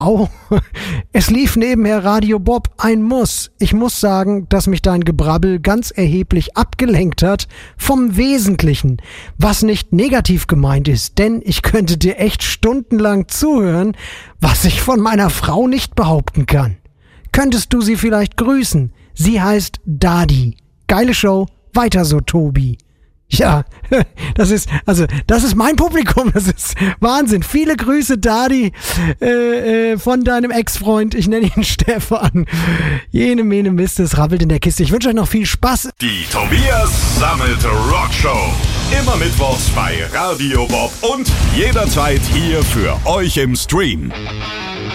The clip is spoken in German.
Au. Es lief nebenher Radio Bob, ein Muss. Ich muss sagen, dass mich dein Gebrabbel ganz erheblich abgelenkt hat vom Wesentlichen, was nicht negativ gemeint ist, denn ich könnte dir echt stundenlang zuhören, was ich von meiner Frau nicht behaupten kann. Könntest du sie vielleicht grüßen? Sie heißt Dadi. Geile Show, weiter so, Tobi. Ja, das ist mein Publikum, das ist Wahnsinn. Viele Grüße, Dadi, von deinem Ex-Freund, ich nenne ihn Stefan. Jene Mene Mist, es rappelt in der Kiste. Ich wünsche euch noch viel Spaß. Die Tobias Sammet Rockshow. Immer mittwochs bei Radio Bob und jederzeit hier für euch im Stream.